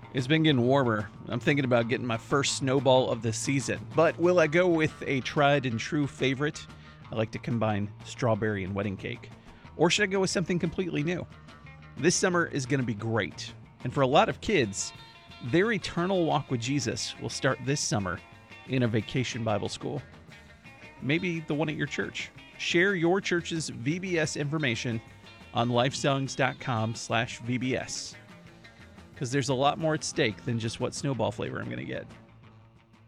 It's been getting warmer. I'm thinking about getting my first snowball of the season. But will I go with a tried and true favorite? I like to combine strawberry and wedding cake. Or should I go with something completely new? This summer is going to be great. And for a lot of kids, their eternal walk with Jesus will start this summer in a vacation Bible school. Maybe the one at your church. Share your church's VBS information on lifesongs.com/VBS. Because there's a lot more at stake than just what snowball flavor I'm going to get.